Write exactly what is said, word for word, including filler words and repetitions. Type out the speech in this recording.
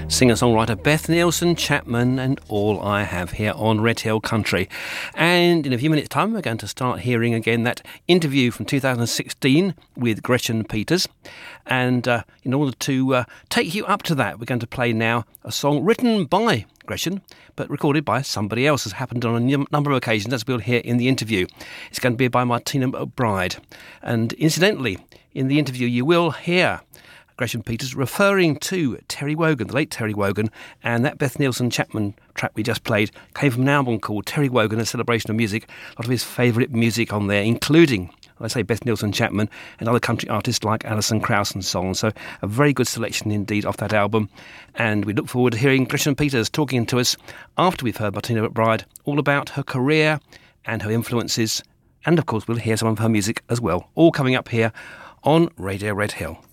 Singer-songwriter Beth Nielsen Chapman and All I Have here on Red Hill Country. And in a few minutes' time, we're going to start hearing again that interview from two thousand sixteen with Gretchen Peters. And uh, in order to uh, take you up to that, we're going to play now a song written by Gretchen, but recorded by somebody else, has happened on a n- number of occasions, as we'll hear in the interview. It's going to be by Martina McBride. And incidentally, in the interview, you will hear Gretchen Peters referring to Terry Wogan, the late Terry Wogan, and that Beth Nielsen Chapman track we just played came from an album called Terry Wogan, A Celebration of Music. A lot of his favourite music on there, including, I say, Beth Nielsen Chapman and other country artists like Alison Krauss and so on. So a very good selection indeed off that album. And we look forward to hearing Gretchen Peters talking to us after we've heard Martina McBride all about her career and her influences. And of course, we'll hear some of her music as well. All coming up here on Radio Red Hill.